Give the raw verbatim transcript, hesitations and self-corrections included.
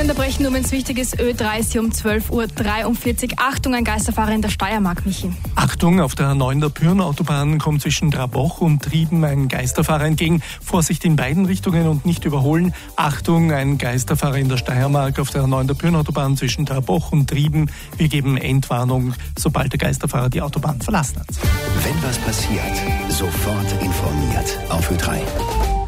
unterbrechen, nur wenn es wichtig ist. Ö dreißig um zwölf Uhr dreiundvierzig. Achtung, ein Geisterfahrer in der Steiermark, Michi. Achtung, auf der A neun der Pyrn-Autobahn kommt zwischen Trabach und Trieben ein Geisterfahrer entgegen. Vorsicht in beiden Richtungen und nicht überholen. Achtung, ein Geisterfahrer in der Steiermark auf der A neun der Pyrn-Autobahn zwischen Trabach und Trieben. Wir geben Endwarnung, sobald der Geisterfahrer die Autobahn verlassen hat. Wenn was passiert, sofort informiert auf Ö drei.